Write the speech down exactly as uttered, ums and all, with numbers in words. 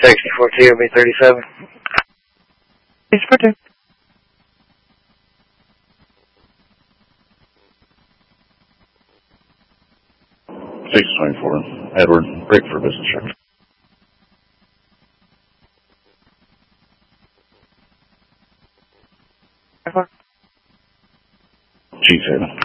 sixty-four T R B thirty-seven. sixty-four two. six twenty-four, Edward, break for business check. G seven.